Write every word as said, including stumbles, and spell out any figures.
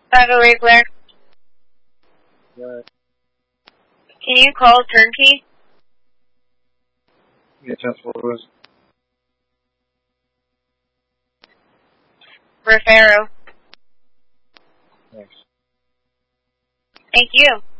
five oh eight Blair. What? Can you call Turnkey? Yeah, that's what it was. Rufero. Thanks. Thank you.